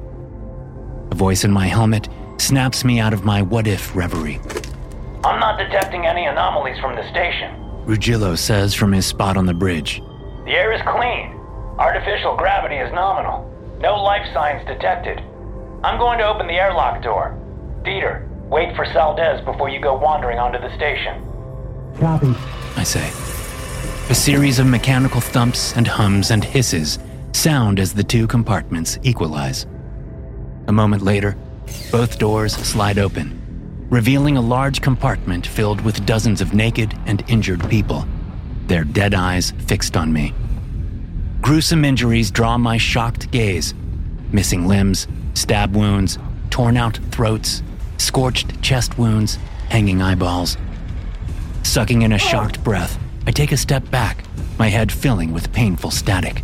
A voice in my helmet snaps me out of my what-if reverie. I'm not detecting any anomalies from the station. Ruggiero says from his spot on the bridge. The air is clean. Artificial gravity is nominal. No life signs detected. I'm going to open the airlock door. Dieter, wait for Saldez before you go wandering onto the station. Copy, I say. A series of mechanical thumps and hums and hisses sound as the 2 compartments equalize. A moment later, both doors slide open, revealing a large compartment filled with dozens of naked and injured people, their dead eyes fixed on me. Gruesome injuries draw my shocked gaze. Missing limbs, stab wounds, torn out throats, scorched chest wounds, hanging eyeballs. Sucking in a shocked breath, I take a step back, my head filling with painful static.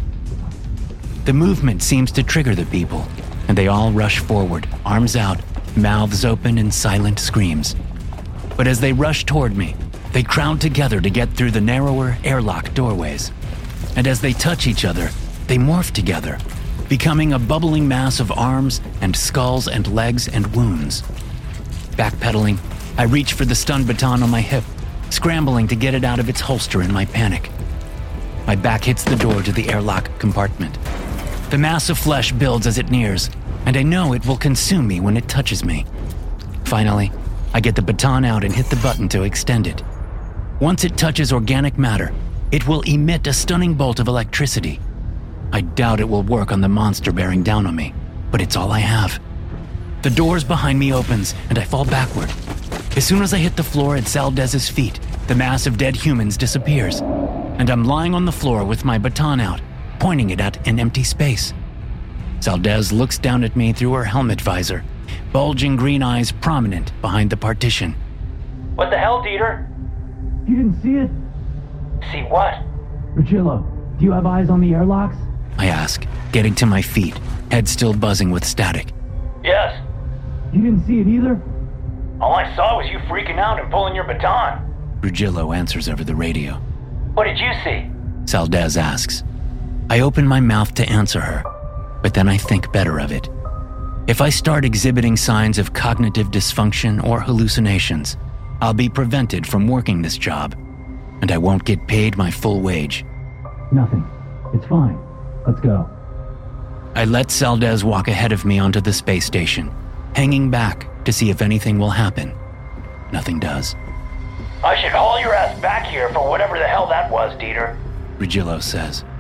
The movement seems to trigger the people, and they all rush forward, arms out, mouths open in silent screams. But as they rush toward me, they crowd together to get through the narrower airlock doorways. And as they touch each other, they morph together, becoming a bubbling mass of arms and skulls and legs and wounds. Backpedaling, I reach for the stun baton on my hip, scrambling to get it out of its holster in my panic. My back hits the door to the airlock compartment. The mass of flesh builds as it nears, and I know it will consume me when it touches me. Finally, I get the baton out and hit the button to extend it. Once it touches organic matter, it will emit a stunning bolt of electricity. I doubt it will work on the monster bearing down on me, but it's all I have. The doors behind me opens, and I fall backward. As soon as I hit the floor at Saldez's feet, the mass of dead humans disappears, and I'm lying on the floor with my baton out, pointing it at an empty space. Saldez looks down at me through her helmet visor, bulging green eyes prominent behind the partition. What the hell, Dieter? You didn't see it? See what? Ruggiero, do you have eyes on the airlocks? I ask, getting to my feet, head still buzzing with static. Yes. You didn't see it either? All I saw was you freaking out and pulling your baton. Ruggiero answers over the radio. What did you see? Saldez asks. I open my mouth to answer her, but then I think better of it. If I start exhibiting signs of cognitive dysfunction or hallucinations, I'll be prevented from working this job, and I won't get paid my full wage. Nothing. It's fine. Let's go. I let Saldez walk ahead of me onto the space station, hanging back to see if anything will happen. Nothing does. I should haul your ass back here for whatever the hell that was, Dieter. Regillo says.